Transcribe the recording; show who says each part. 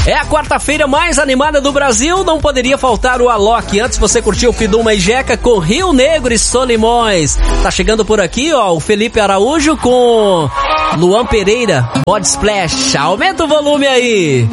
Speaker 1: É a quarta-feira mais animada do Brasil, não poderia faltar o Alok. Antes você curtiu o Fiduma e Jeca com Rio Negro e Solimões. Tá chegando por aqui, ó, o Felipe Araújo com Luan Pereira, Body Splash. Aumenta o volume aí.